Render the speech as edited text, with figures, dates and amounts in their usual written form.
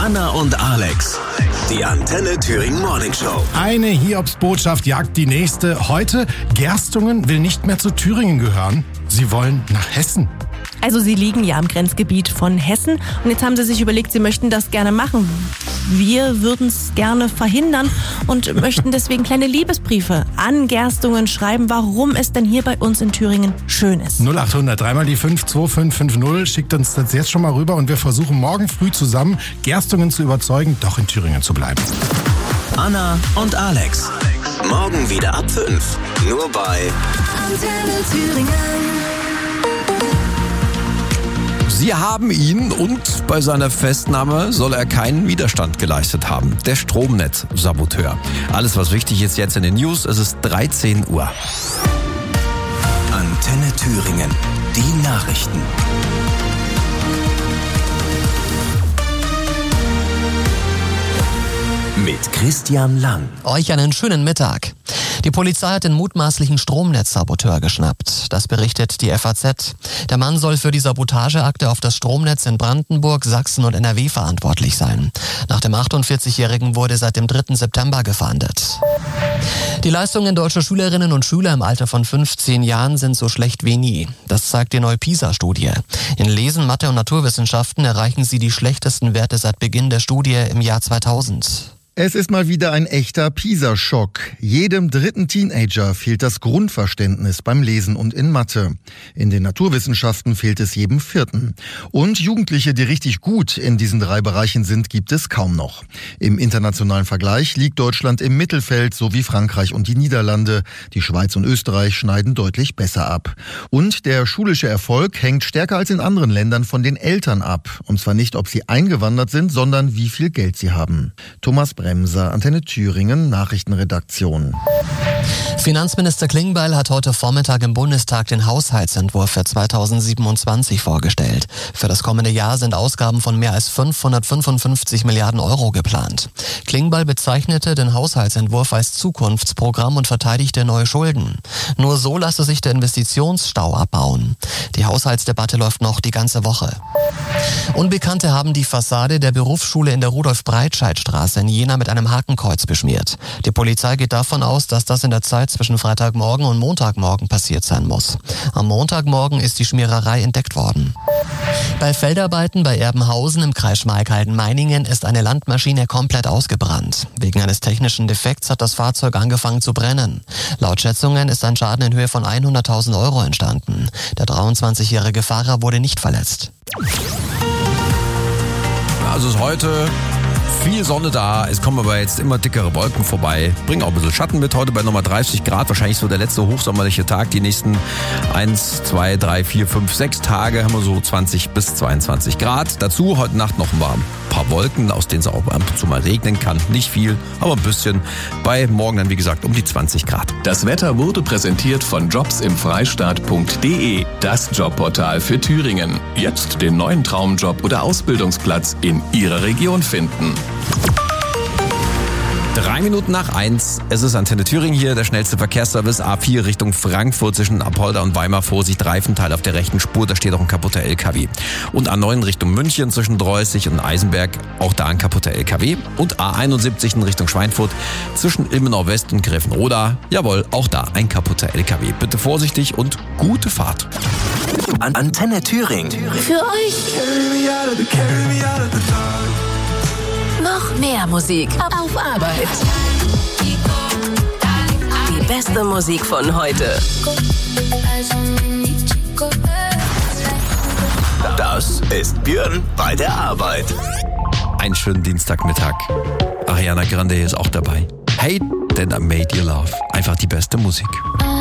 Anna und Alex. Die Antenne Thüringen Morning Show. Eine Hiobsbotschaft jagt die nächste. Heute, Gerstungen will nicht mehr zu Thüringen gehören. Sie wollen nach Hessen. Also sie liegen ja im Grenzgebiet von Hessen und jetzt haben sie sich überlegt, sie möchten das gerne machen. Wir würden es gerne verhindern und möchten deswegen kleine Liebesbriefe an Gerstungen schreiben, warum es denn hier bei uns in Thüringen schön ist. 0800 3 mal die 52550 schickt uns das jetzt schon mal rüber und wir versuchen morgen früh zusammen Gerstungen zu überzeugen, doch in Thüringen zu bleiben. Anna und Alex. Morgen wieder ab 5. Nur bei Antenne Thüringen. Sie haben ihn und bei seiner Festnahme soll er keinen Widerstand geleistet haben. Der Stromnetzsaboteur. Alles, was wichtig ist jetzt in den News, es ist 13 Uhr. Antenne Thüringen. Die Nachrichten. Mit Christian Lang. Euch einen schönen Mittag. Die Polizei hat den mutmaßlichen Stromnetzsaboteur geschnappt. Das berichtet die FAZ. Der Mann soll für die Sabotageakte auf das Stromnetz in Brandenburg, Sachsen und NRW verantwortlich sein. Nach dem 48-Jährigen wurde seit dem 3. September gefahndet. Die Leistungen deutscher Schülerinnen und Schüler im Alter von 15 Jahren sind so schlecht wie nie. Das zeigt die neue PISA-Studie. In Lesen, Mathe und Naturwissenschaften erreichen sie die schlechtesten Werte seit Beginn der Studie im Jahr 2000. Es ist mal wieder ein echter PISA-Schock. Jedem dritten Teenager fehlt das Grundverständnis beim Lesen und in Mathe. In den Naturwissenschaften fehlt es jedem vierten. Und Jugendliche, die richtig gut in diesen 3 Bereichen sind, gibt es kaum noch. Im internationalen Vergleich liegt Deutschland im Mittelfeld, so wie Frankreich und die Niederlande. Die Schweiz und Österreich schneiden deutlich besser ab. Und der schulische Erfolg hängt stärker als in anderen Ländern von den Eltern ab. Und zwar nicht, ob sie eingewandert sind, sondern wie viel Geld sie haben. Thomas Bremser, Antenne Thüringen, Nachrichtenredaktion. Finanzminister Klingbeil hat heute Vormittag im Bundestag den Haushaltsentwurf für 2027 vorgestellt. Für das kommende Jahr sind Ausgaben von mehr als 555 Milliarden Euro geplant. Klingbeil bezeichnete den Haushaltsentwurf als Zukunftsprogramm und verteidigte neue Schulden. Nur so lasse sich der Investitionsstau abbauen. Die Haushaltsdebatte läuft noch die ganze Woche. Unbekannte haben die Fassade der Berufsschule in der Rudolf-Breitscheid-Straße in Jena mit einem Hakenkreuz beschmiert. Die Polizei geht davon aus, dass das in der Zeit zwischen Freitagmorgen und Montagmorgen passiert sein muss. Am Montagmorgen ist die Schmiererei entdeckt worden. Bei Feldarbeiten bei Erbenhausen im Kreis Schmalkalden-Meiningen ist eine Landmaschine komplett ausgebrannt. Wegen eines technischen Defekts hat das Fahrzeug angefangen zu brennen. Laut Schätzungen ist ein Schaden in Höhe von 100.000 Euro entstanden. Der 23-jährige Fahrer wurde nicht verletzt. Also ist heute viel Sonne da, es kommen aber jetzt immer dickere Wolken vorbei. Bringen auch ein bisschen Schatten mit, heute bei nochmal 30 Grad. Wahrscheinlich so der letzte hochsommerliche Tag. Die nächsten 1, 2, 3, 4, 5, 6 Tage haben wir so 20 bis 22 Grad. Dazu heute Nacht noch ein paar Wolken, aus denen es auch ab und zu mal regnen kann. Nicht viel, aber ein bisschen. Bei morgen dann, wie gesagt, um die 20 Grad. Das Wetter wurde präsentiert von jobsimfreistaat.de, das Jobportal für Thüringen. Jetzt den neuen Traumjob oder Ausbildungsplatz in Ihrer Region finden. 3 Minuten nach 1. Es ist Antenne Thüringen hier, der schnellste Verkehrsservice. A4 Richtung Frankfurt zwischen Apolda und Weimar. Vorsicht, Reifenteil auf der rechten Spur, da steht auch ein kaputter LKW. Und A9 Richtung München zwischen Dreußig und Eisenberg, auch da ein kaputter LKW. Und A71 in Richtung Schweinfurt zwischen Ilmenau West und Grevenroda. Jawohl, auch da ein kaputter LKW. Bitte vorsichtig und gute Fahrt. Antenne Thüringen. Für euch noch mehr Musik auf Arbeit. Die beste Musik von heute. Das ist Björn bei der Arbeit. Einen schönen Dienstagmittag. Ariana Grande ist auch dabei. Hey, then I made you love. Einfach die beste Musik.